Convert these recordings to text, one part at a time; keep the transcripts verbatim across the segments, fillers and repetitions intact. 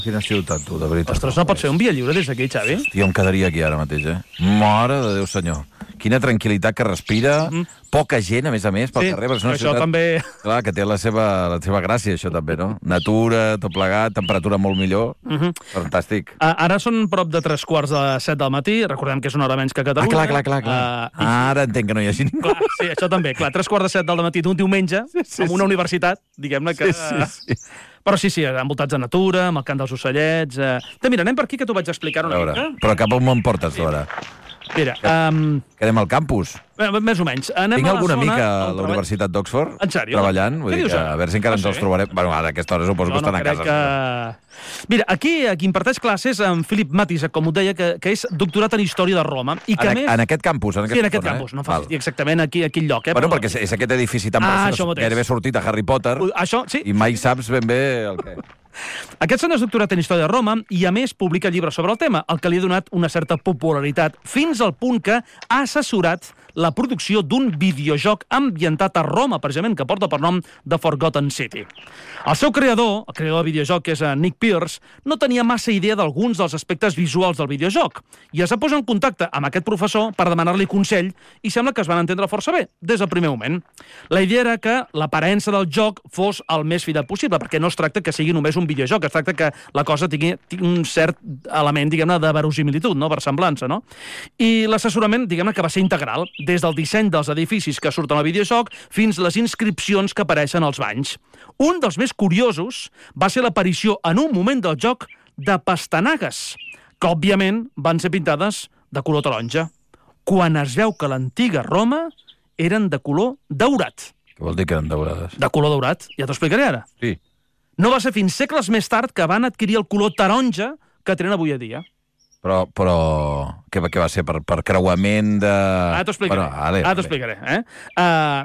Quina ciutat, tu, de veritat. Ostres, no pot ser un via lliure des d'aquí, Xavi? Hòstia, em quedaria aquí ara mateix, eh? Mare de Déu, senyor. Quina tranquil·litat que respira, mm. poca gent, a més a més, pel sí, carrer. Sí, això ciutat... també... Clar, que té la seva, la seva gràcia, això també, no? Natura, tot plegat, temperatura molt millor. Mm -hmm. Fantàstic. Uh, ara són prop de tres quarts de set del matí, recordem que és una hora menys que Catalunya. Ah, clar, clar, clar. clar. Uh, ara entenc que no hi hagi ningú. Clar, sí, això també, clar, tres quarts de set del matí d'un diumenge, sí, sí, amb una sí. universitat, diguem-ne que... Sí, sí, sí. Però sí, sí, envoltats de natura, amb el cant dels ocellets... Eh... Mira, anem per aquí, que t'ho vaig explicar una veure, mica. Però cap on me'n portes, ara? Mira, um... que anem al campus. Eh, més o menys. Anem Tinc a la alguna zona, mica a la Universitat d'Oxford treballant. Vull dir que, a veure si encara ah, ens sí? els trobarem. Bueno, ara a aquesta hora suposo no, que estan no, a casa. Que... Mira, aquí, aquí imparteix classes en Philip Matisse, com ho deia, que, que és doctorat en Història de Roma. I que en, més... en aquest campus? En aquest sí, en aquest zona, campus. Eh? No fa exactament aquí, aquí el lloc. Eh? Bueno, perquè és, és aquest edifici tan ah, preciós, gairebé sortit a Harry Potter, això, sí. i mai saps ben bé el que... Aquest senyor és doctorat en Història de Roma i, a més, publica llibres sobre el tema, el que li ha donat una certa popularitat, fins al punt que ha assessorat la producció d'un videojoc ambientat a Roma, precisament, que porta per nom The Forgotten City. El seu creador, el creador del videojoc, que és Nick Pierce, no tenia massa idea d'alguns dels aspectes visuals del videojoc i es va posar en contacte amb aquest professor per demanar-li consell i sembla que es van entendre força bé, des del primer moment. La idea era que l'aparença del joc fos el més fidel possible, perquè no es tracta que sigui només un videojoc, es tracta que la cosa tingui, tingui un cert element, diguem-ne, de verosimilitud, no? Versemblança, no? I l'assessorament, diguem-ne, que va ser integral, des del disseny dels edificis que surten al videojoc fins a les inscripcions que apareixen als banys. Un dels més curiosos va ser l'aparició en un moment del joc de pastanagues, que òbviament van ser pintades de color taronja, quan es veu que l'antiga Roma eren de color daurat. Què vol dir que eren daurades? De color daurat, ja t'ho explicaré ara. Sí. No va ser fins segles més tard que van adquirir el color taronja que tenen avui a dia. Però, però què, què va ser? Per, per creuament de... Ara t'ho explicaré. Bueno, ale, Ara t'ho explicaré. Eh? Uh,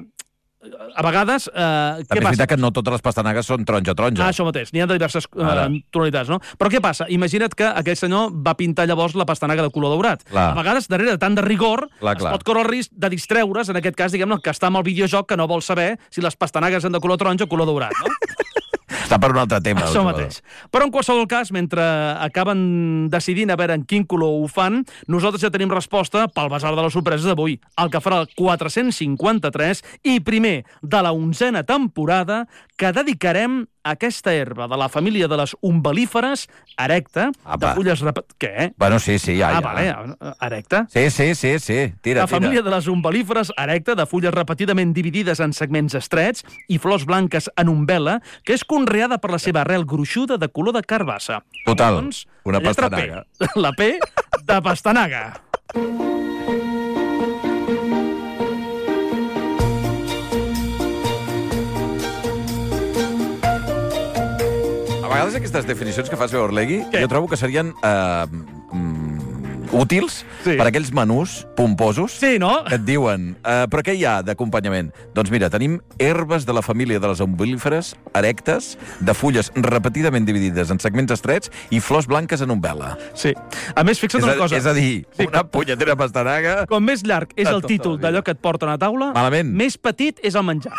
a vegades, uh, què passa? És que no totes les pastanagues són taronja-taronja. Ah, això mateix. N'hi ha de diverses uh, tonalitats, no? Però què passa? Imagina't que aquell senyor va pintar llavors la pastanaga de color daurat. Clar. A vegades, darrere de tant de rigor, clar, clar. es pot córrer el risc de distreure's, en aquest cas, diguem-ne, que està amb el videojoc que no vol saber si les pastanagues són de color taronja o color daurat, no? Està per un altre tema. Això mateix. Però en qualsevol cas, mentre acaben decidint a veure en quin color ho fan, nosaltres ja tenim resposta pel basar de les sorpreses d'avui, el que farà el quatre-cents cinquanta-tres i primer de la onzena temporada que dedicarem a aquesta herba de la família de les umbel·líferes, erecta, Apa. de fulles... Rep... Què? Bueno, sí, sí, ja, ah, ja. vale, erecta. Sí, sí, sí, sí. Tira, la tira. família de les umbel·líferes erecta, de fulles repetidament dividides en segments estrets i flors blanques en umbel·la, que és conreada per la seva arrel gruixuda de color de carbassa. Total, doncs, una pastanaga. P, la P de pastanaga. A vegades aquestes definicions que fas, Orlegui, Què? jo trobo que serien eh, mm, útils sí. per aquells menús pomposos sí, no? que et diuen eh, però què hi ha d'acompanyament? Doncs mira, tenim herbes de la família de les umbel·líferes erectes, de fulles repetidament dividides en segments estrets i flors blanques en umbel·la. Sí. A més, fixa't És a, una cosa. és a dir, sí. una punyetera pastanaga... Com més llarg és el títol d'allò que et porten a taula, Malament. més petit és el menjar.